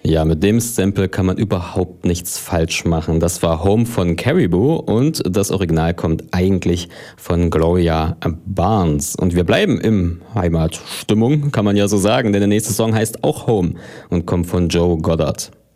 Ja, mit dem Sample kann man überhaupt nichts falsch machen. Das war Home von Caribou und das Original kommt eigentlich von Gloria Barnes. Und wir bleiben im Heimatstimmung, kann man ja so sagen, denn der nächste Song heißt auch Home und kommt von Joe Goddard.